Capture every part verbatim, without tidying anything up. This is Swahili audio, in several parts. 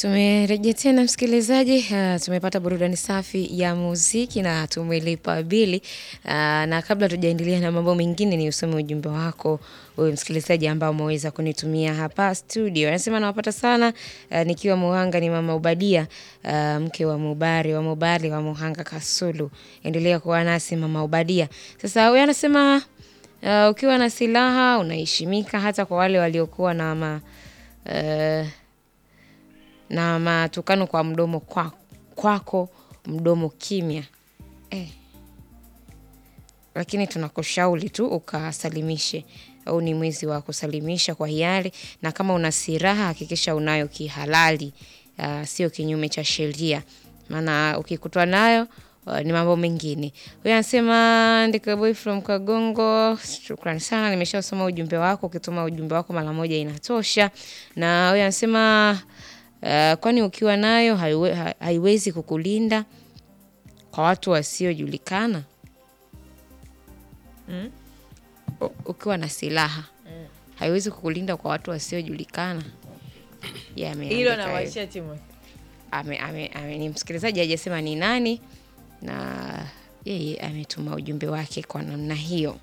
Tumerejea tena msikilizaji, uh, tumepata burudani safi ya muziki na tumelipa bili. Uh, na kabla tujaendelea na mambo mengine ni usome ujumbe wako wewe msikilizaji ambao umeweza kunitumia hapa studio. Anasema nawapata sana uh, nikiwa Muhanga ni Mama Ubadia, uh, mke wa Mubari wa Mubari wa Muhanga Kasulu. Endelea kuwa nasi Mama Ubadia. Sasa wewe anasema uh, ukiwa na silaha unaheshimika hata kwa wale waliokuwa na ma uh, na matukano kwa mdomo kwa, kwako mdomo kimya. Eh. Lakini tunakushauri tu ukasalimishe. Au ni mwezi wa kusalimisha kwa hiari, na kama una silaha hakikisha unayo kihalali, uh, sio kinyume cha sheria. Maana ukikutwa nayo uh, ni mambo mengine. Wewe anasema Ndika Boy from Kagongo, shukrani sana, nimeshasoma ujumbe wako. Ukituma ujumbe wako mara moja inatosha. Na wewe anasema Uh, kwani ukiwa nayo haiwe, ha, haiwezi kukulinda kwa watu wasiojulikana? Mm? U, ukiwa na silaha mm. haiwezi kukulinda kwa watu wasiojulikana. Yeah, hilo na waishia timu. Ame ame, ame ni msikilizaji hajasema ni nani, na yeye ametuma ujumbe wake kwa namna hiyo.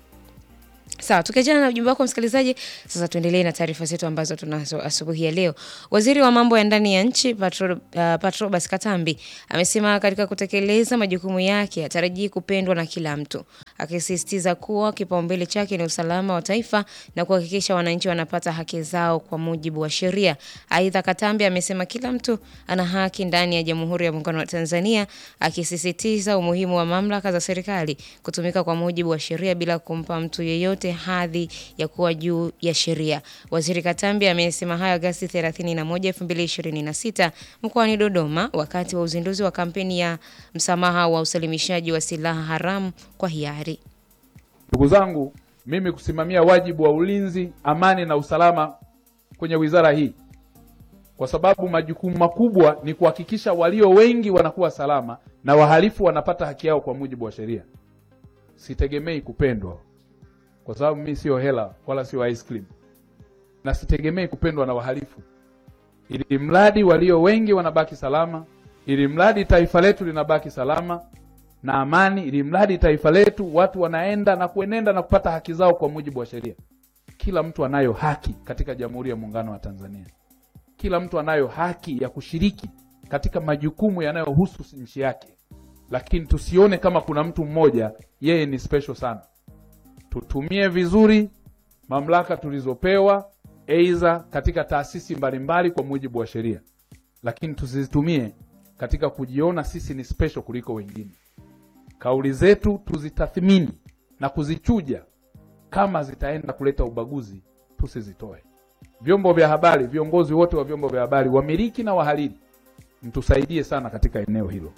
Sawa, tukiachana na ujumbe wako msikilizaji, sasa tuendelee na taarifa zetu ambazo tunazo asubuhi ya leo. Waziri wa mambo ya ndani ya nchi Patro, uh, Patrobas Katambi amesema katika kutekeleza majukumu yake atarajii kupendwa na kila mtu, akisisitiza kuwa kipaumbele chake ni usalama wa taifa na kuhakikisha wananchi wanapata haki zao kwa mujibu wa sheria. Aidha, Katambi amesema kila mtu ana haki ndani ya Jamhuri ya Muungano wa Tanzania, akisisitiza umuhimu wa mamlaka za serikali kutumika kwa mujibu wa sheria bila kumpa mtu yeyote hadhi ya kuwa juu ya sheria. Waziri Katambi amesema haya Agosti thelathini na moja elfu mbili ishirini na sita mkoani Dodoma wakati wa uzinduzi wa kampeni ya msamaha wa usalimishaji wa silaha haramu kwa hiari. Ndugu zangu, mimi kusimamia wajibu wa ulinzi, amani na usalama kwenye wizara hii, kwa sababu majukumu makubwa ni kuhakikisha walio wengi wanakuwa salama na wahalifu wanapata haki yao kwa mujibu wa sheria. Sitegemei kupendwa, kwa sababu mimi sio hela wala sio ice cream, na sitegemei kupendwa na wahalifu. Ili mradi walio wengi wanabaki salama, ili mradi taifa letu linabaki salama na amani, ili mradi taifa letu watu wanaenda na kuenenda na kupata haki zao kwa mujibu wa sheria. Kila mtu anayo haki katika Jamhuri ya Muungano wa Tanzania. Kila mtu anayo haki ya kushiriki katika majukumu yanayohusu nchi yake. Lakini tusione kama kuna mtu mmoja yeye ni special sana. Tutumie vizuri mamlaka tulizopewa aidha katika taasisi mbalimbali kwa mujibu wa sheria, lakini tusizitumie katika kujiona sisi ni special kuliko wengine. Kauli zetu tuzitathmini na kuzichuja, kama zitaenda kuleta ubaguzi tusizitoe. Vyombo vya habari, viongozi wote wa vyombo vya habari, wamiliki na wahariri, mtusaidie sana katika eneo hilo.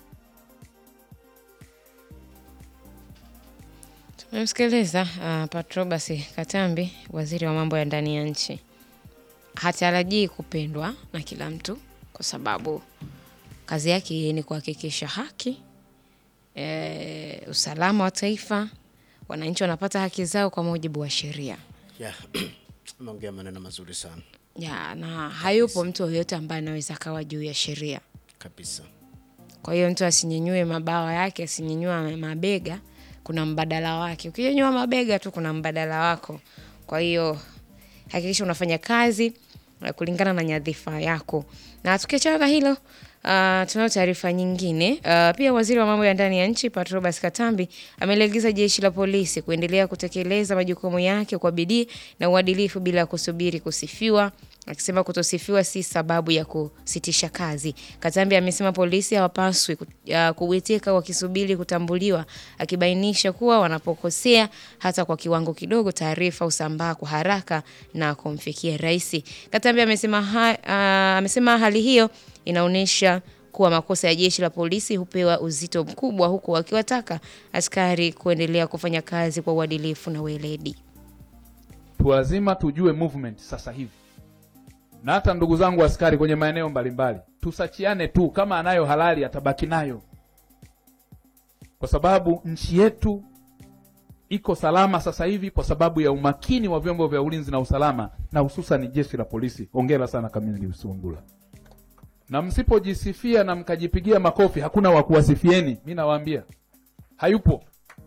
Tumemsikiliza uh, Patrobas Katambi, waziri wa mambo ya ndani ya nchi. Hatarajii kupendwa na kila mtu kwa sababu kazi yake ni kuhakikisha haki, e, usalama wa taifa, wananchi wanapata haki zao kwa mujibu wa sheria. Yeah. Maongea maneno mazuri sana. Yeah, na hayupo mtu yoyote ambaye anaweza kawa juu ya sheria. Kabisa. Kwa hiyo mtu asinyenyue mabawa yake, asinyenyue mabega, kuna mbadala wake. Ukinyanyua mabega tu kuna mbadala wako. Kwa hiyo hakikisha unafanya kazi kulingana na nyadhifa yako. Na tukiachana na hilo, uh, tunayo taarifa nyingine. Uh, pia waziri wa mambo ya ndani ya nchi Patrobas Katambi ameagiza jeshi la polisi kuendelea kutekeleza majukumu yake kwa bidii na uadilifu bila kusubiri kusifiwa, akisema kutosifiwa si sababu ya kusitisha kazi. Katambi amesema polisi hawapaswi kuweteka wakisubiri kutambuliwa, akibainisha kuwa wanapokosea hata kwa kiwango kidogo taarifa usambaa kwa haraka na kumfikia rais. Katambi amesema ha, uh, amesema hali hiyo inaonyesha kuwa makosa ya jeshi la polisi hupewa uzito mkubwa, huku wakiwataka askari kuendelea kufanya kazi kwa uadilifu na weledi. Lazima tujue movement sasa hivi. Na hata ndugu zangu askari kwenye maeneo mbalimbali, tusachiane tu, kama anayo halali atabaki nayo. Kwa sababu nchi yetu iko salama sasa hivi kwa sababu ya umakini wa vyombo vya ulinzi na usalama, na hususan jeshi la polisi. Hongera sana Kamili Usungula. Na msipojisifia na mkajipigia makofi, hakuna wa kuwasifieni. Mimi nawaambia hayupo.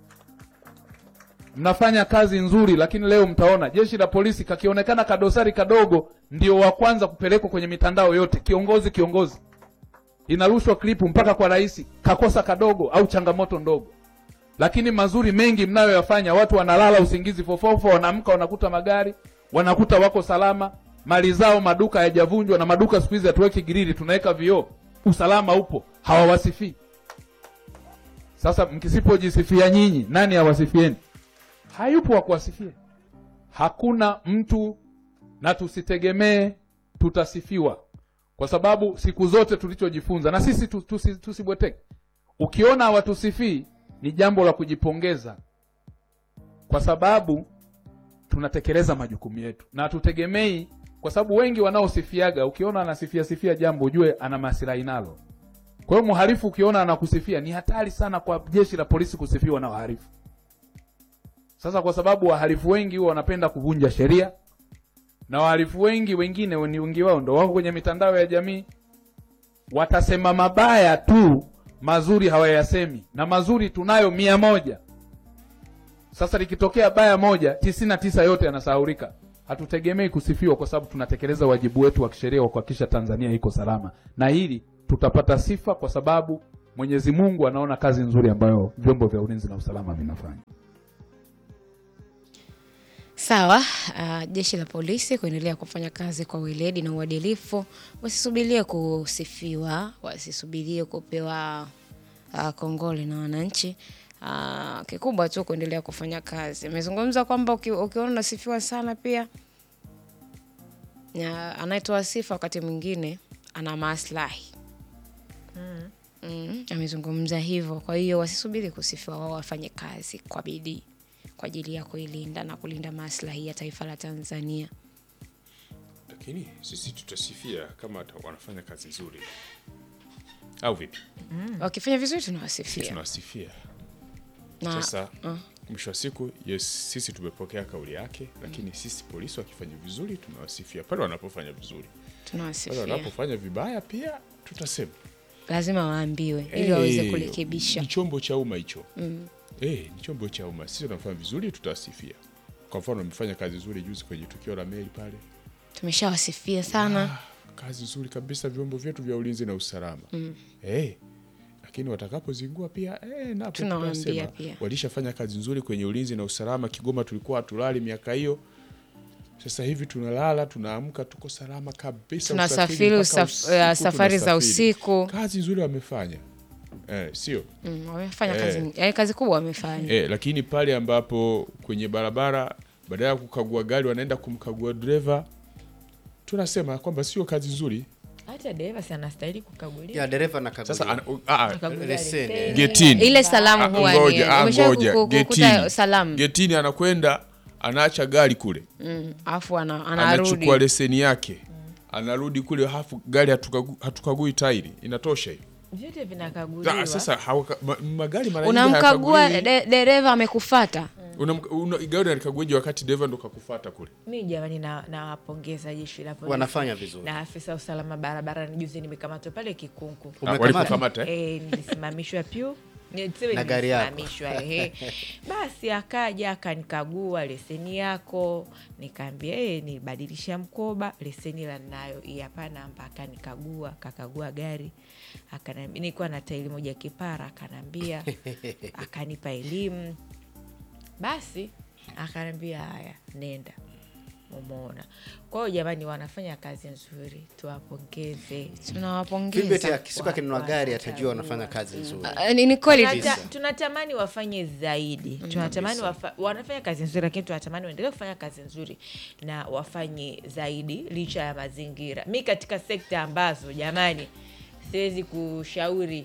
Mnafanya kazi nzuri, lakini leo mtaona jeshi la polisi kakionekana kadosari kadogo ndio wa kwanza kupelekwa kwenye mitandao yote. Kiongozi kiongozi inarushwa klipu mpaka kwa rais, kakosa kadogo au changamoto ndogo. Lakini mazuri mengi mnayoyafanya, watu wanalala usingizi fofofo, wanaamka wanakuta magari, wanakuta wako salama, mali zao, maduka hayajavunjwa. Na maduka siku hizi hatuweki grili, tunaweka vioo, usalama upo. Hawawasifii. Sasa mkisipojisifia nyinyi, nani awasifieni? Hayupo wa kuwasifia. Hakuna mtu, na tusitegemee tutasifiwa, kwa sababu siku zote tulichojifunza, na sisi tusibweteke, ukiona hawatusifii ni jambo la kujipongeza, kwa sababu tunatekeleza majukumu yetu na hatutegemei. Kwa sababu wengi wanaosifiaga, ukiona anasifia sifia jambo, ujue ana maslahi nalo. Kwa hiyo mhalifu ukiona anakusifia, ni hatari sana kwa jeshi la polisi kusifiwa na wahalifu. Sasa kwa sababu wahalifu wengi huwa wanapenda kuvunja sheria, na wahalifu wengi wengine ni wengi wao ndio wako kwenye mitandao ya jamii, watasema mabaya tu, mazuri hawayasemi. Na mazuri tunayo mia moja. Sasa likitokea baya moja, tisini na tisa yote yanasahaulika. Hatutegemei kusifiwa, kwa sababu tunatekeleza wajibu wetu wa kisheria wa kuhakikisha Tanzania iko salama. Na hili tutapata sifa kwa sababu Mwenyezi Mungu anaona kazi nzuri ambayo vyombo vya ulinzi na usalama vinafanya. Sawa, uh, jeshi la polisi kuendelea kufanya kazi kwa weledi na uadilifu. Wasisubirie kusifiwa, wasisubirie kupewa uh, kongole na wananchi. Uh, kikubwa tu kuendelea kufanya kazi. Amezungumza kwamba uki, ukiona unasifiwa sana pia, ya, anayetoa sifa wakati mwingine ana maslahi. Mm. Mm, amezungumza hivyo. Kwa hiyo wasisubiri kusifiwa, wao wafanye kazi kwa bidii kwa ajili ya kuilinda na kulinda maslahi ya taifa la Tanzania. Lakini sisi tutasifia kama wanafanya kazi nzuri. Au vipi? Mm. Wakifanya vizuri tunawasifia. Tunawasifia. Na sasa uh. mwisho wa siku, yes, sisi tumepokea kauli yake, lakini sisi polisi wakifanya vizuri tunawasifia. Pale wanapofanya vizuri tunawasifia. Pale wanapofanya vibaya pia tutasema. Lazima waambiwe ili hey, waweze kurekebisha. Ni chombo cha umma hicho. Mm. Eh, hey, ni chombo cha umma. Sisi tunafanya vizuri tutawasifia. Kwa mfano wamefanya kazi nzuri juzi kwenye tukio la meli pale. Tumeshawasifia sana. Ah, kazi nzuri kabisa vyombo vyetu vya ulinzi na usalama. Mm. Eh. Hey, lakini watakapozingua pia eh hey, napo tunasema walishafanya kazi nzuri kwenye ulinzi na usalama. Kigoma tulikuwa hatulali miaka hiyo. Sasa hivi tunalala, tunaamka, tuko salama kabisa. Tunasafiri usaf, usiku, safari za usiku. Kazi nzuri wamefanya. Eh, sio? Mm, wamefanya eh, kazi, eh, kazi kubwa wamefanya. Eh, lakini pale ambapo kwenye barabara badala ya kukagua gari wanaenda kumkagua driver, tunasema kwamba sio kazi nzuri. Hata dereva si anastahili kukaguliwa. Ya dereva anakaguliwa. Sasa a a leseni. Getini. Ile salamu huwa ni umeshakukuta salamu. Getini anakwenda anaacha gari kule. Mm, afu ana, anarudi. Anachukua leseni yake. Mm. Anarudi kule, hafu gari hatukagui, hatukagui tairi. Inatosha hiyo. Vyote vinakaguliwa. Sasa hawaka, ma, magari mara nyingi unamkagua de, dereva amekufuata. Mm. Una gari alikaguaje wakati dereva ndo kakufuata kule? Mimi jamani na nawapongeza jeshi la polisi. Wanafanya vizuri. Na afisa usalama barabarani juzi nimekamatwa pale Kikungu. Umekamata? Eh, nilisimamishwa piu. Na gari yako. Ehe. Basi akaja akanikagua leseni yako, nikamwambia eh nibadilisha mkoba, leseni la nayo hii hapa namba, akanikagua, akakagua gari, akaniambia nilikuwa na tairi moja kipara, akanambia akanipa elimu. Basi akaniambia haya nenda. Umeona. Kwa hiyo jamani wanafanya kazi nzuri, tuwapongeze. Tunawapongeza. Philbert akishuka kinunua gari atajua wanafanya kazi nzuri. Uh, ni kweli Tunata, tunatamani wafanye zaidi. Mm, tunatamani wafa, wanafanya kazi nzuri, lakini tunatamani waendelee kufanya kazi nzuri na wafanye zaidi licha ya mazingira. Mimi katika sekta ambazo jamani siwezi kushauri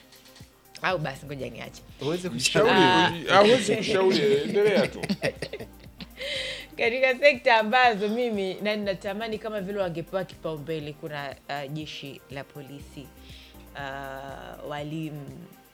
au basi ngoja niache. Uweze kushauri. Hauwezi kushauri, endelea tu. Katika sekta ambazo mimi na ninatamani kama vile wangepewa kipaumbele, kuna uh, jeshi la polisi, uh, walimu,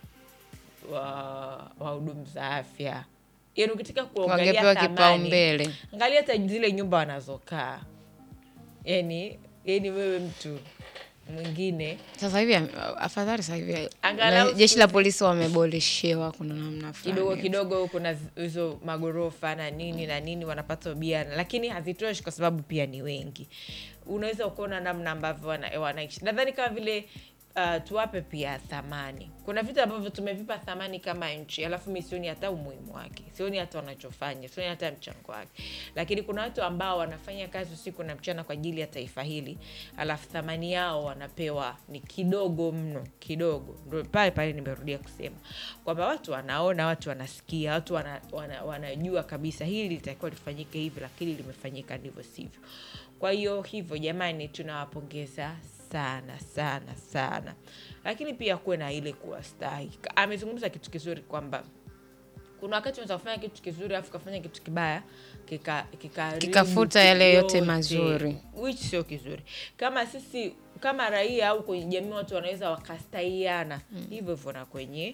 wa wahudumu za afya. Yaani ukitaka kuangalia kipaumbele, angalia hata zile nyumba wanazokaa. Yaani, yaani wewe mtu mwingine. Sasa hivi afadhali sasa hivi Angalau jeshi la polisi wameboreshewa kuna namna fulani. Kidogo kidogo kuna hizo magorofa na nini na nini wanapata biana, lakini hazitoshi kwa sababu pia ni wengi. Unaweza ukaona namna ambavyo wanaishi. Nadhani kama vile Uh, tuwape pia thamani. Kuna vitu ambavyo tumevipa thamani kama nchi, alafu mimi sioni hata umuhimu wake. Sioni hata wanachofanya, sioni hata mchango wake. Lakini kuna watu ambao wanafanya kazi usiku na mchana kwa ajili ya taifa hili, alafu thamani yao wanapewa ni kidogo mno, kidogo. Ndio pale pale nimerudia kusema kwamba watu wanaona, watu wanasikia, watu wana, wana, wanajua kabisa hili litakuwa lifanyike hivi, lakini limefanyika ndivyo sivyo. Kwa hiyo hivyo jamani, tunawapongeza sana sana sana, lakini pia kuwe na ile kuwastahi. Amezungumza kitu kizuri kwamba kuna wakati unaweza kufanya kitu kizuri afu kufanya kitu kibaya kika kikafuta yale yote mazuri, which sio kizuri. Kama sisi kama raia au kwenye jamii watu wanaweza wakastahiana hivyo hivyo na kwenye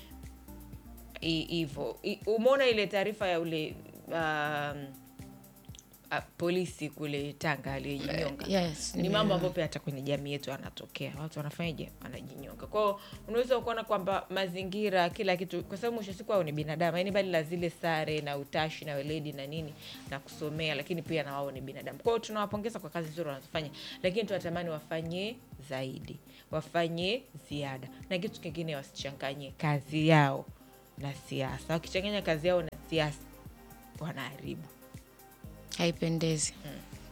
hivyo. Umeona ile taarifa ya ule um, Uh, polisi kule Tanga aliyejinyonga? Uh, yes, ni mambo ambayo pia hata kwenye jamii yetu yanatokea. Watu wanafanyaje? Wanajinyonga. Kwa hiyo unaweza kuona kwamba mazingira kila kitu, kwa sababu mwisho siku hao ni binadamu. Yaani bali la zile sare na utashi na weledi na nini na kusomea, lakini pia na wao ni binadamu. Kwa hiyo tunawapongeza kwa kazi nzuri wanazofanya, lakini tunatamani wafanye zaidi, wafanye ziada. Na kitu kingine wasichanganye kazi yao na siasa. Wakichanganya kazi yao na siasa wanaharibu. Haipendezi. Hmm.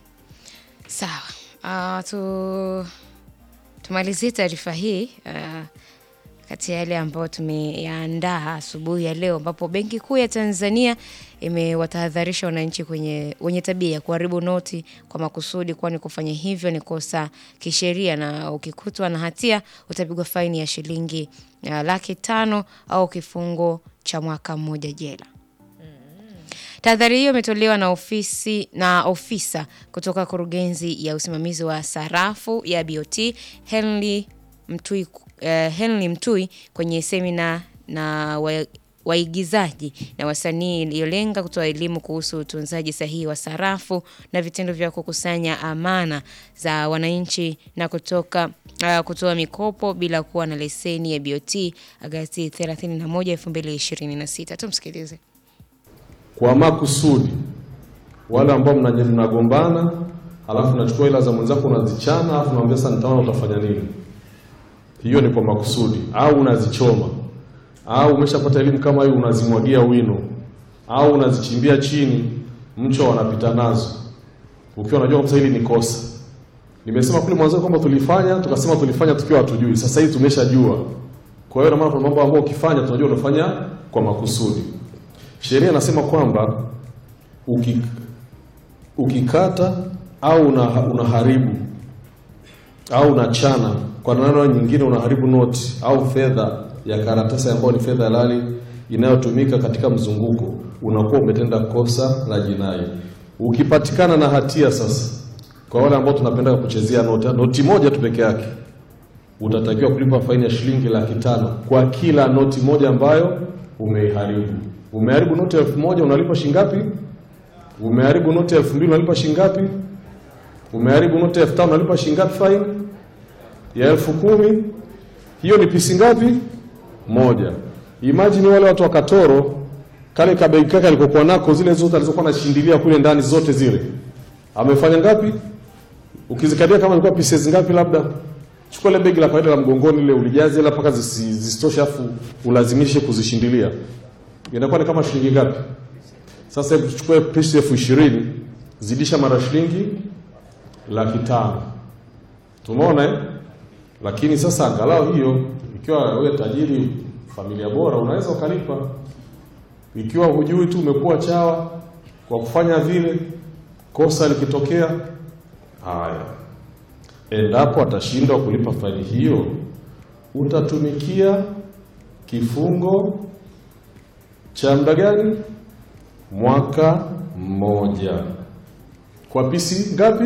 Sawa. Uh, tu tumalizie taarifa hii uh, kati ya yale ambayo tumeyaandaa asubuhi ya leo, ambapo Benki Kuu ya Tanzania imewatahadharisha wananchi kwenye wenye tabia ya kuharibu noti kwa makusudi, kwani kufanya hivyo ni kosa kisheria na ukikutwa na hatia utapigwa faini ya shilingi uh, laki tano au kifungo cha mwaka mmoja jela. Tahadhari hiyo imetolewa na ofisi na ofisa kutoka kurugenzi ya usimamizi wa sarafu ya B O T Henry Mtui, uh, Henry Mtui kwenye semina na wa, waigizaji na wasanii iliyolenga kutoa elimu kuhusu utunzaji sahihi wa sarafu na vitendo vya kukusanya amana za wananchi na kutoka uh, kutoa mikopo bila kuwa na leseni ya B O T Agosti thelathini na moja elfu mbili ishirini na sita. Tumsikilize. Kwa makusudi wale ambao mnagombana alafu unachukua ila za mwenzako unazichana alafu unaambia sasa nitaona utafanya nini, hiyo ni kwa makusudi. Au unazichoma, au umeshapata elimu kama hiyo unazimwagia wino, au unazichimbia chini mcho wanapita nazo ukiwa unajua kwamba hili ni kosa. Nimesema kule mwanzo kwamba tulifanya tukasema tulifanya tukiwa hatujui, sasa hivi tumeshajua. Kwa hiyo na maana mambo ambayo ukifanya tunajua unafanya kwa makusudi. Sheria inasema kwamba uki, ukikata au una, unaharibu au unachana, kwa neno nyingine unaharibu noti au fedha ya karatasi ambayo ni fedha halali inayotumika katika mzunguko, unakuwa umetenda kosa la jinai. Ukipatikana na hatia sasa, kwa wale ambao tunapenda kuchezea noti, noti moja tu peke yake, utatakiwa kulipa faini ya shilingi laki tano kwa kila noti moja ambayo umeharibu. Umeharibu noti elfu moja unalipa shilingi ngapi? Umeharibu noti elfu mbili unalipa shilingi ngapi? Umeharibu noti elfu tano unalipa shilingi ngapi faini? Ya elfu kumi. Hiyo ni pisi ngapi? Moja. Imagine wale watu wa Katoro, kale kabegi kaka alikokuwa nako, zile zote alizokuwa anashindilia kule ndani zote zile, amefanya ngapi? Ukizikadia kama ilikuwa pieces ngapi, labda chukua ile begi la kawaida la mgongoni ile ulijaze ila paka zisitoshe afu ulazimishe kuzishindilia, inakuwa ni kama shilingi ngapi? Sasa hebu tuchukue pesa elfu ishirini zidisha mara shilingi laki tano. Tumeona eh? Lakini sasa angalau hiyo, ikiwa wewe tajiri, familia bora, unaweza ukalipa. Ikiwa hujui tu umekuwa chawa kwa kufanya vile, kosa likitokea, haya, endapo atashindwa kulipa faini hiyo, utatumikia kifungo cha muda gani? Mwaka mmoja. Kwa pisi ngapi?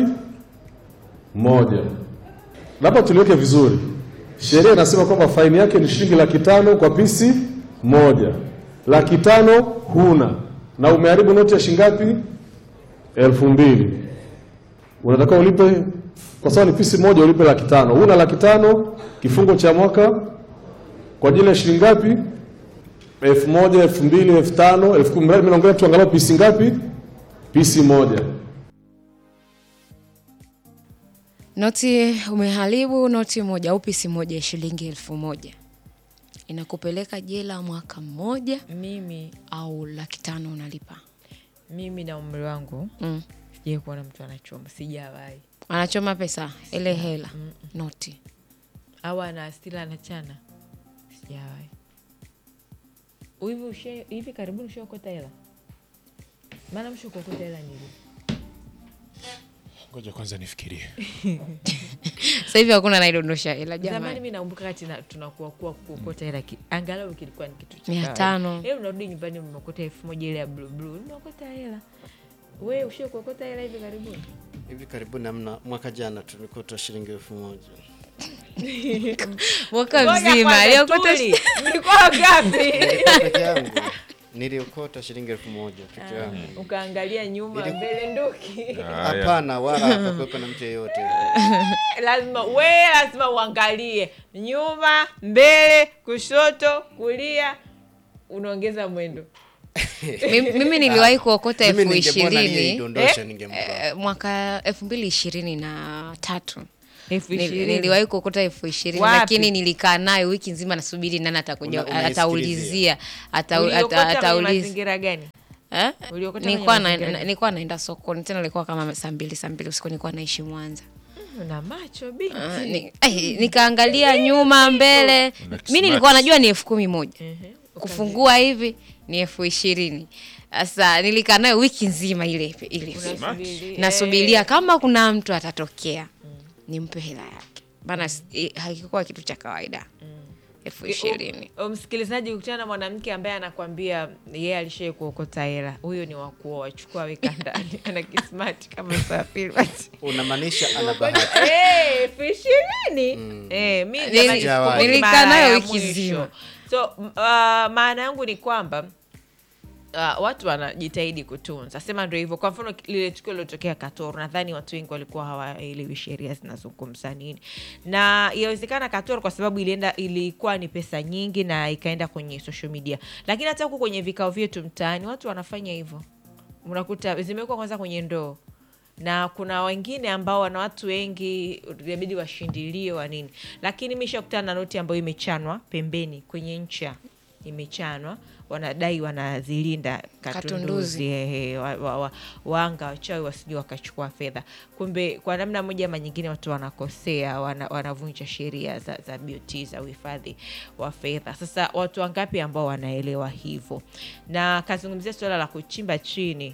Moja. Labda tuliweke vizuri. Sheria inasema kwamba faini yake ni shilingi laki tano kwa pisi moja. Laki tano huna na umeharibu noti ya shilingi ngapi? Elfu mbili. Unataka ulipe kwa sababu ni pisi moja ulipe laki tano. Una laki tano kifungo cha mwaka kwa ajili ya shilingi ngapi? elfu moja, elfu mbili, elfu tano, elfu kumi. Mimi naongelea tu angalau pisi ngapi? Pisi moja. Noti umeharibu noti moja au pisi moja ya shilingi elfu moja. Inakupeleka jela mwaka mmoja Mimi au laki tano unalipa. mimi na umri wangu Mm. sijawahi kuona mtu anachoma, sijawahi. Anachoma pesa ile hela Mm. noti. Au ana asila anachana. Sijawahi. Hivi ushe hivi karibuni ushokota hela? Maana mshokota hela nini? Ngoja kwanza nifikirie. Sasa hivi hakuna naidondosha hela Zamani jamani. mimi nakumbuka kati na tunakuwa kuwa kuokota hela ki, angalau kilikuwa ni kitu cha mia tano. Leo unarudi nyumbani umekota elfu moja ile ya blue blue. Unaokota hela. Wewe ushokota hela hivi karibuni? Hivi karibuni amna, mwaka jana tulikota shilingi elfu moja. Mwaka mzima aliyokota mlikuwa ngapi? Nilikuwa peke yangu. Niliokota shilingi elfu moja peke yangu. Ukaangalia nyuma Niliku- mbele nduki. Hapana, wala hapakuwepo na mtu yeyote. Lazima we lazima uangalie nyuma, mbele, kushoto, kulia, unaongeza mwendo. mimi, mimi niliwahi kuokota Mimi elfu ningemwona ishirini aliyedondosha ningempa. eh, mwaka elfu mbili ishirini na tatu. elfu Nil- ishirini. Niliwahi kuokota elfu ishirini Wapi? lakini nilikaa nayo wiki nzima nasubiri nani atakuja Una- unaisikilizia. ataulizia ata- Uliokota ata- kwenye atauliza. mazingira gani? Eh? Uliokota Nilikuwa kwenye na, mazingira nilikuwa naenda sokoni tena, nilikuwa kama saa mbili saa mbili usiku, nilikuwa naishi Mwanza. Una macho binti. Ah, ni, eh, nikaangalia nyuma mbele. Mimi nilikuwa najua ni elfu kumi moja. Ehe. Kufungua hivi ni elfu ishirini. Sasa nilikaa nayo wiki nzima ile ile. Unasubiri. Nasubiria kama kuna mtu atatokea nimpe hela yake. Bana eh, hakikuwa kitu cha kawaida. elfu ishirini. O, msikilizaji, ukutana na mwanamke ambaye anakwambia yeye alishaye kuokota hela, huyo ni wa kuoa, chukua weka ndani. Ana kismart kama safiri basi. Unamaanisha ana bahati. Eh, elfu ishirini. Eh, mimi Nili- jamani, Sijawahi. sikumbuki nilikaa mara nayo ya wiki mwisho. nzima. So uh, maana yangu ni kwamba Uh, watu wanajitahidi kutunza, sema ndio hivyo. Kwa mfano lile tukio lilotokea Katoro, nadhani watu wengi walikuwa hawaelewi sheria zinazungumza nini, na inawezekana Katoro kwa sababu ilienda ilikuwa ni pesa nyingi na ikaenda kwenye social media, lakini hata huko kwenye vikao vyetu mtaani watu wanafanya hivyo, unakuta zimewekwa kwanza kwenye ndoo, na kuna wengine ambao wana watu wengi inabidi washindilie wa nini, lakini mimi nishakutana na noti ambayo imechanwa pembeni kwenye ncha, imechanwa, wanadai wanazilinda katunduzi, Katunduzi. ehe, wa, wa, wa, wanga wachawi wasije wakachukua fedha. Kumbe kwa namna moja ama nyingine watu wanakosea, wana, wanavunja sheria za, za B O T za uhifadhi wa fedha. Sasa watu wangapi ambao wanaelewa hivyo? Na kazungumzia suala la kuchimba chini.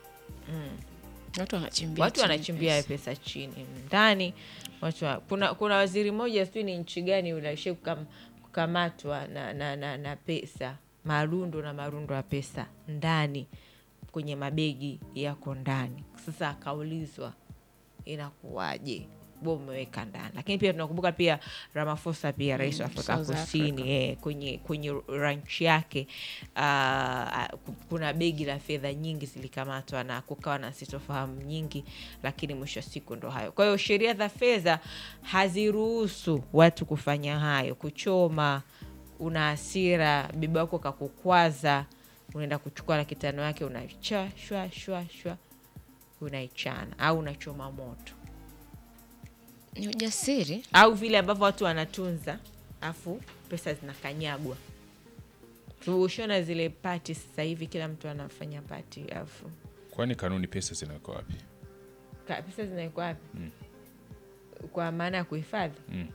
Watu wanachimbia. Watu chini wanachimbia pesa. pesa chini ndani. Watu wa, kuna kuna waziri mmoja sijui ni nchi gani unaisha kukam, kukamatwa na, na, na, na pesa marundo na marundo ya pesa ndani kwenye mabegi yako ndani. Sasa akaulizwa inakuwaje wewe umeweka ndani? Lakini pia tunakumbuka pia Ramaphosa pia rais wa Afrika South Kusini eh, kwenye kwenye ranch yake uh, kuna begi la fedha nyingi zilikamatwa na kukawa na sitofahamu nyingi, lakini mwisho wa siku ndo hayo. Kwa hiyo sheria za fedha haziruhusu watu kufanya hayo, kuchoma. Una hasira, bibi wako kakukwaza, unaenda kuchukua laki tano yake unaicha shwa shwa shwa unaichana au unachoma moto, Ni ujasiri. au vile ambavyo watu wanatunza afu pesa zinakanyagwa. Tuushona zile pati sasa hivi kila mtu anafanya pati afu Kwani kanuni pesa zinawekwa wapi? Ka, pesa zinawekwa wapi? Mm. Kwa maana ya kuhifadhi? Mm.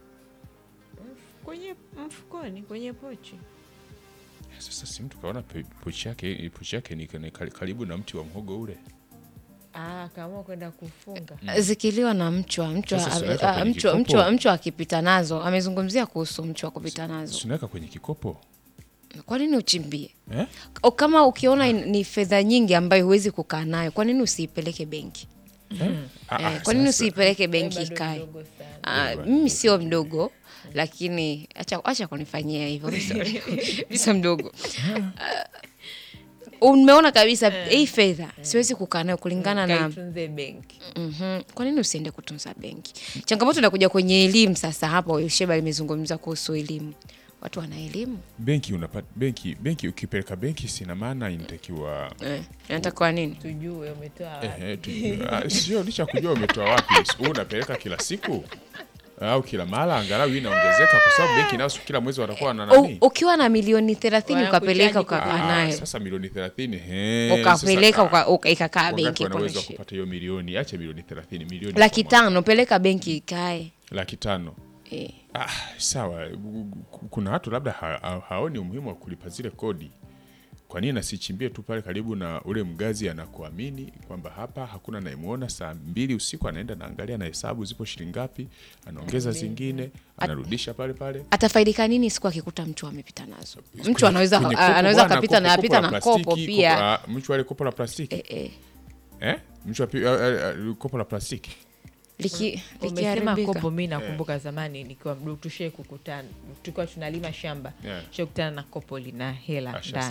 Kwenye mfukoni, kwenye pochi. Sasa si mtu kaona pe- pochi yake pochi yake ni ni karibu na mti wa mhogo ule. Ah, kama kwenda kufunga. Zikiliwa na mchwa mchwa Sasa ame- tunaweka ah, kwenye mchwa kikopo. mchwa mchwa akipita nazo. Amezungumzia kuhusu mchwa kupita nazo. Tunaweka kwenye kikopo. Kwa nini uchimbie? Eh? O, kama ukiona in- ni fedha nyingi ambayo huwezi kukaa nayo, kwa nini usiipeleke benki? Eh? Ah, Eh, ah, kwa nini sasa. usiipeleke benki Bado ikae? mdogo sana. Ah, mimi sio mdogo, lakini acha acha kunifanyia hivyo. Mimi sio- mimi sio mdogo. Ah, umeona kabisa hii fedha siwezi kukaa nayo kulingana na kaitunze benki. Mhm. Kwa nini usiende kutunza benki? Changamoto inakuja kwenye elimu sasa. Hapa Sheba limezungumza kuhusu elimu. Watu wana elimu. Benki unapata benki benki ukipeleka benki sina maana inatakiwa eh inatakiwa nini? Tujue umetoa wapi. Eh tujue. Sio licha kujua umetoa wapi. Unapeleka kila siku au kila mara angalau inaongezeka kwa sababu benki nayo kila mwezi watakuwa na nani? Ukiwa na milioni thelathini ukapeleka ukakaa nayo. Sasa milioni thelathini eh ukapeleka ikakaa benki kwa unaweza kupata hiyo milioni, acha milioni thelathini, milioni laki tano peleka benki ikae. Laki tano. Eh. Ah, sawa. Kuna watu labda ha, ha, haoni umuhimu wa kulipa zile kodi. Kwa nini nasichimbie tu pale karibu na ule mgazi anakuamini kwamba hapa hakuna nayemuona, saa mbili usiku anaenda naangalia na hesabu zipo shilingi ngapi, anaongeza zingine, anarudisha pale pale. Atafaidika nini siku akikuta mtu amepita nazo? Mtu anaweza anaweza kapita na apita na kopo pia. Mtu wale kopo la plastiki. Eh eh. Eh? Mtu kopo la plastiki. Liki umesema kopo, mimi nakumbuka yeah. Zamani nikiwa mdogo tushe kukutana tulikuwa tunalima shamba yeah. Shokutana na kopo lina hela ndani.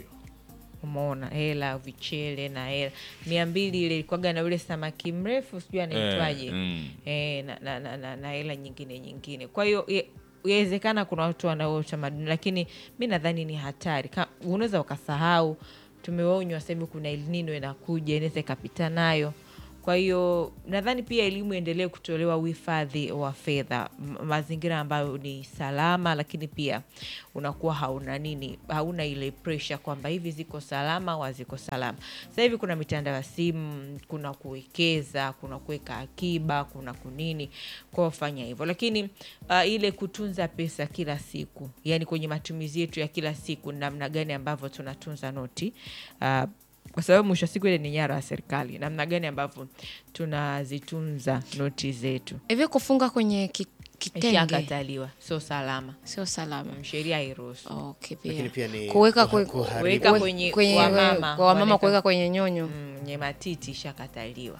Umeona hela vichele na hela mia mbili ile ilikuwa na ule samaki mrefu sijui anaitwaje yeah. mm. eh na na, na, na, na hela nyingine nyingine. Kwa hiyo inawezekana kuna watu wanao utamaduni, lakini mimi nadhani ni hatari. Unaweza ukasahau, tumeonywa sasa kuna El Nino inakuja, inaweza ikapita nayo. Kwa hiyo nadhani pia elimu endelee kutolewa, uhifadhi wa fedha, mazingira ambayo ni salama, lakini pia unakuwa hauna nini, hauna ile pressure kwamba hivi ziko salama au ziko salama. Sasa hivi kuna mitandao ya simu, kuna kuwekeza, kuna kuweka akiba, kuna kunini, kwa fanya hivyo. Lakini uh, ile kutunza pesa kila siku, yani kwenye matumizi yetu ya kila siku, namna gani ambavyo tunatunza noti, uh, kwa sababu mwisho siku ile ni nyara ya serikali, namna gani ambavyo tunazitunza noti zetu. Hivyo kufunga kwenye kitenge yakataliwa, sio salama, sio salama, sheria hairuhusu. Okay, pia lakini pia ni kuweka kuweka kwenye kwa mama kwa mama kuweka kwenye nyonyo nye matiti shakataliwa.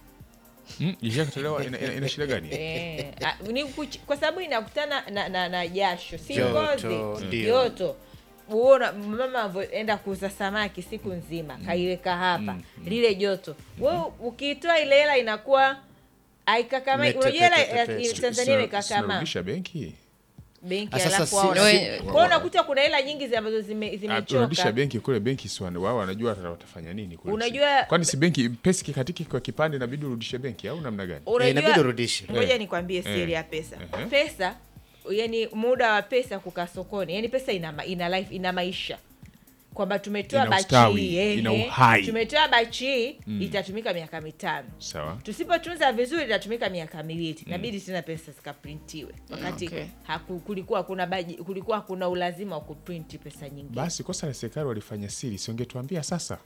Mm, ishakataliwa ina, ina, ina shida gani? Eh, ni kwa sababu inakutana na na, na jasho, si ngozi, joto. Uona mama anaenda kuuza samaki siku nzima, mm. kaiweka hapa, mm. lile joto. Wewe mm-hmm. ukitoa ile hela inakuwa aikakama, unajua Tanzania imekakama. Unarudisha benki? Benki alafu wao. Kwa unakuta kuna hela nyingi ambazo zime zimechoka. Unarudisha benki kule, benki sio wao wanajua watafanya nini kule. Unajua kwani si benki pesa kikatiki kwa kipande inabidi urudishe benki au namna gani? Inabidi urudishe. Ngoja nikwambie siri ya pesa. Pesa yani muda wa pesa kukaa sokoni, yani pesa ina ina life, ina maisha, kwamba tumetoa bachi eh, ina uhai, tumetoa bachi mm. itatumika miaka mitano. Sawa. Tusipotunza vizuri itatumika miaka miwili. Inabidi mm. tena pesa zikaprintiwe wakati okay. haku, kulikuwa kuna baji, kulikuwa kuna ulazima wa kuprint pesa nyingi. Basi kosa la serikali walifanya siri, si ungetuambia sasa?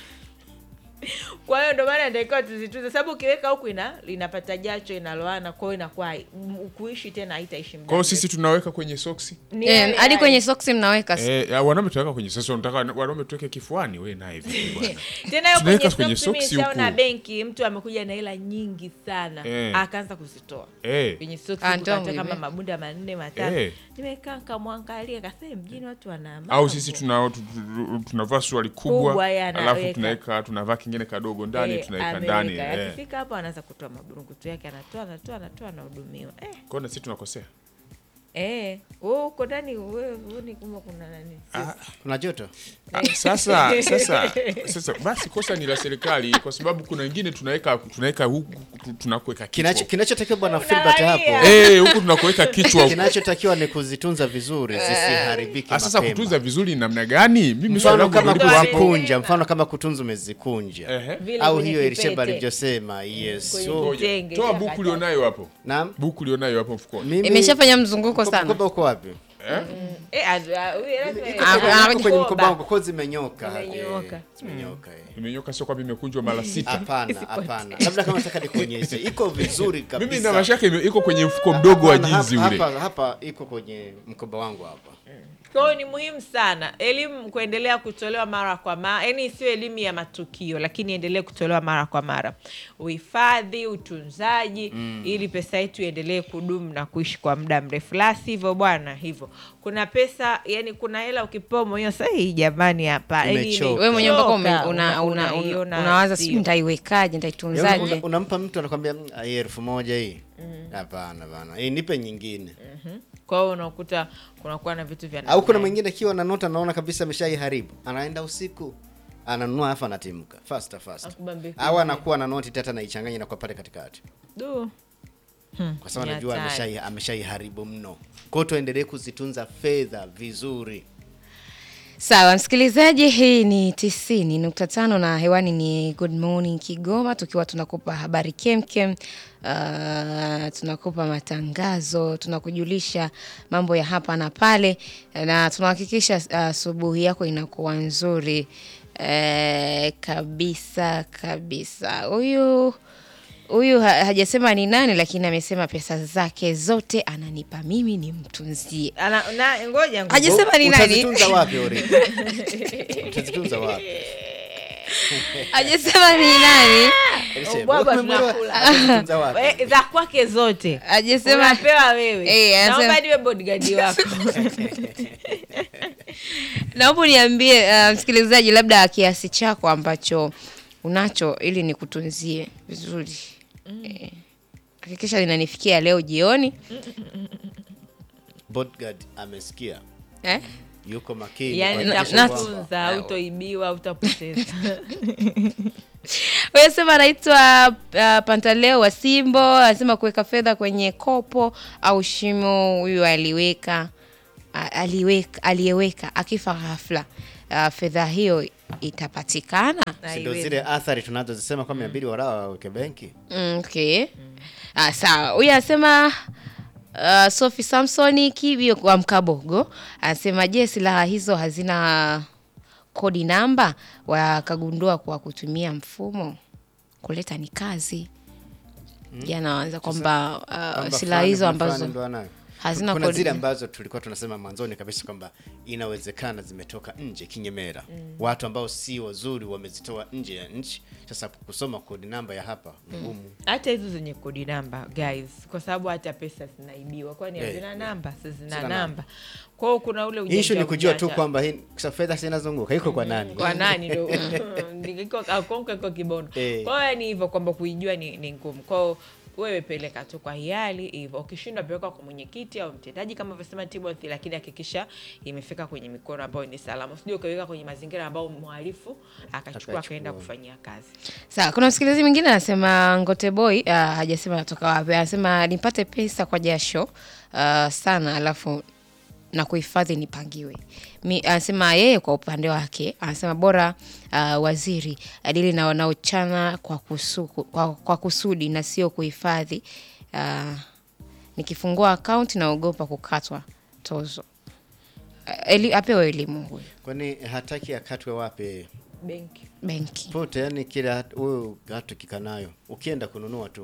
Kwa hiyo ndo maana ndio tuzitunze, sababu ukiweka huku ina linapata jacho, inaloana, kwa hiyo inakuwa kuishi tena haitaishi muda. Kwa hiyo sisi tunaweka kwenye soksi. Eh, hadi kwenye soksi mnaweka. Eh, wanaume tunaweka kwenye soksi, unataka wanaume tuweke kifuani, wewe naye vipi bwana? Tena kwenye, kwenye soksi huko. Na benki mtu amekuja na hela nyingi sana, eh. akaanza kuzitoa. Eh. Kwenye soksi kutaka kama mabunda manne matano. Eh. Nimekaa kamwangalia akasema mjini watu wana mambo. Au sisi tuna tunavaa suruali kubwa, alafu tunaweka tunavaa kingine kadogo ndani, hey, tunaweka ndani. Eh. Akifika hapo anaanza kutoa maburungutu yake, anatoa anatoa anatoa na hudumiwa. Eh. Kwa nini sisi tunakosea? Eh, wewe uko ndani, wewe ni kama kuna nani? Ah, kuna joto. Ah, sasa sasa sasa basi kosa ni la serikali, kwa sababu kuna wengine tunaweka tunaweka huku tunakuweka kichwa. Kinacho kinachotakiwa bwana Filbert hapo. Eh, huku tunakuweka kichwa. Kinachotakiwa ni kuzitunza vizuri zisiharibike mapema. Sasa kutunza vizuri namna gani? Mimi swali kama kuzikunja, mfano kama kutunza umezikunja. Uh-huh. Au hiyo Elisheba alivyosema, yes. So toa buku ulionayo hapo. Naam. Buku ulionayo hapo mfukoni. Imeshafanya mzunguko sana. Mkoba uko wapi? Eh? Eh, kwenye mkoba wangu kozi zimenyoka. Zimenyoka. Zimenyoka eh. Imenyoka sio kwamba imekunjwa mara sita. Hapana, hapana. Labda kama nataka nikuonyeshe. Iko vizuri kabisa. Mimi na mashaka iko kwenye mfuko mdogo wa jinzi ule. Hapa hapa iko kwenye mkoba wangu hapa. Kwa hiyo ni muhimu sana elimu kuendelea kutolewa mara kwa mara, yaani isiwe elimu ya matukio, lakini endelee kutolewa mara kwa mara. Uhifadhi, utunzaji, mm. ili pesa yetu iendelee kudumu na kuishi kwa muda mrefu. La sivyo bwana, hivyo. Kuna pesa, yani kuna hela ukipewa moyo sasa hii jamani hapa. Yaani wewe mwenyewe mpaka una una una unawaza si nitaiwekaje, nitaitunzaje. Unampa mtu anakuambia hii elfu moja hii. Hapana bana. Hii nipe nyingine. Mhm. Kwa hiyo unakuta kunakuwa na vitu vya au kuna mwingine kiwa na nota anaona kabisa ameshaiharibu. Anaenda usiku ananunua afa anatimka. Faster faster. Au anakuwa na noti tata na ichanganya na kwa pale katikati. Do. Hmm. Kwa sababu anajua ameshai ameshaiharibu mno. Kwa hiyo tuendelee kuzitunza fedha vizuri. Sawa msikilizaji, hii ni tisini nukta tano na hewani ni Good Morning Kigoma, tukiwa tunakupa habari kemkem, uh, tunakupa matangazo, tunakujulisha mambo ya hapa na pale, na tunahakikisha asubuhi uh, yako inakuwa nzuri uh, kabisa kabisa. Huyu Huyu hajasema ni nani, lakini amesema pesa zake zote ananipa mimi nimtunzie. Ana na ngoja ngoja. Hajasema ni nani. Utazitunza wapi ori? Utazitunza wapi? Hajasema ni nani. Baba tunakula. Utazitunza wapi? Za kwake zote. Hajasema unapewa wewe. Eh, naomba niwe bodyguard wako. Naomba niambie uh, msikilizaji labda kiasi chako ambacho unacho ili nikutunzie vizuri. Mm. Eh, hakikisha linanifikia leo jioni. Bodyguard amesikia. Eh? Yuko makini. Yaani nitakutunza, utoibiwa, utapoteza. Wewe sema anaitwa uh, Pantaleo wa Simbo, anasema kuweka fedha kwenye kopo au shimo. Huyu aliweka uh, aliweka aliyeweka akifa ghafla, uh, fedha hiyo itapatikana. Ndio zile athari tunazozisema kwa inabidi mm. wala waweke benki. Mm, okay. Mm. Ah, sawa. Huyu anasema uh, Sophie Samsoni Kibio kwa Mkabogo, anasema je, silaha hizo hazina kodi namba? Wakagundua kwa kutumia mfumo kuleta ni kazi. Mm. Jana waanza kwamba uh, silaha hizo ambazo hazina kuna kodi. Zile ambazo tulikuwa tunasema mwanzoni kabisa kwamba inawezekana zimetoka nje kinyemera. Mm. Watu ambao si wazuri wamezitoa nje ya nchi. Sasa kusoma kodi namba ya hapa ngumu. Mm. Hata hizo zenye kodi namba guys, kwa sababu hata pesa zinaibiwa. Kwani hazina yeah, namba, yeah. Zina namba. namba. Kwa hiyo kuna ule ujanja. Issue ni kujua tu kwamba hii fedha zinazunguka iko kwa nani? Kwa nani ndio. Ndiko akonka kwa kibono. Hey. Kwa hiyo ni hivyo kwamba kuijua ni, ni ngumu. Kwa hiyo wewe peleka tu kwa hiali hivyo. Ukishindwa peleka kwa mwenyekiti au mtendaji kama vile Timothy, lakini hakikisha imefika kwenye mikono ambayo ni salama. Usije ukaweka kwenye mazingira ambayo mhalifu akachukua akaenda kufanyia kazi. Sawa, kuna msikilizaji mwingine anasema Ngote Boy, uh, hajasema natoka wapi. Anasema nipate pesa kwa jasho uh, sana alafu na kuhifadhi nipangiwe. Mi anasema yeye kwa upande wake anasema bora uh, waziri adili na wanaochana kwa kusuku, kwa, kwa kusudi na sio kuhifadhi. Uh, nikifungua account naogopa kukatwa tozo. Uh, eli, apewe elimu huyu. Kwani hataki akatwe wapi? Benki. Benki. Pote yani kila wewe gato kikanayo. Ukienda kununua tu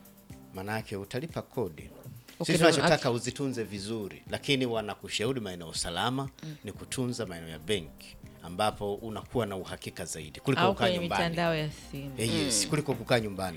maana yake utalipa kodi. Sisi tunachotaka uzitunze vizuri, lakini wanakushauri maeneo salama mm. ni kutunza maeneo ya benki ambapo unakuwa na uhakika zaidi kuliko kukaa nyumbani. Au kwenye mitandao ya simu. Eh, yes, mm. kuliko kukaa nyumbani.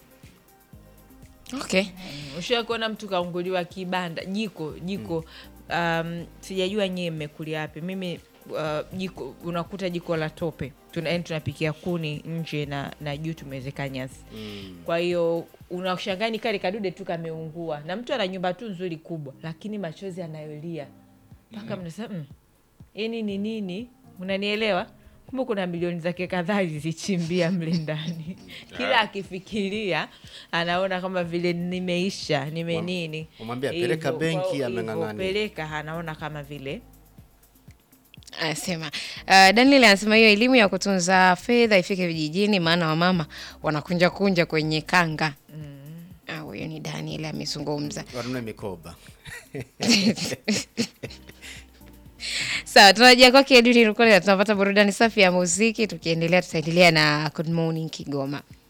Okay. Mm. Ushakuona mtu kaunguliwa kibanda, jiko, jiko mm. um, sijajua nyie mmekulia wapi. Mimi uh, jiko unakuta jiko la tope. Tuna tunapikia kuni nje na na juu tumeweka nyasi. Mm. Kwa hiyo unashangani kale kadude tu kameungua na mtu ana nyumba tu nzuri kubwa lakini machozi anayolia mpaka mm. mnasema mm, yani ni nini, unanielewa? Kumbe kuna milioni zake kadhaa zilichimbia mle ndani. Kila akifikiria anaona kama vile nimeisha nime nini, umwambia peleka benki amengangania, peleka anaona kama vile anasema. Uh, Daniel anasema hiyo elimu ya kutunza fedha ifike vijijini, maana wamama wanakunja kunja kwenye kanga. Mm. Ah, huyo ni Daniel amezungumza. Wanunue mikoba. Sawa, tunarejea kwa Edwin Rukole, tunapata burudani safi ya muziki, tukiendelea tutaendelea na Good Morning Kigoma.